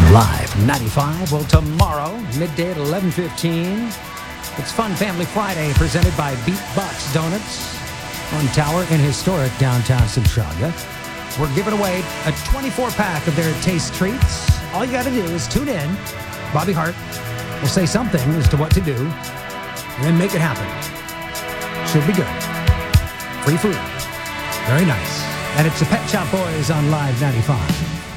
Live 95. Well, tomorrow, midday at 11:15. It's Fun Family Friday presented by Beatbox Donuts on Tower in historic downtown Centralia. We're giving away a 24-pack of their taste treats. All you got to do is tune in. Bobby Hart will say something as to what to do, and then make it happen. Should be good. Free food. Very nice. And it's the Pet Shop Boys on Live 95.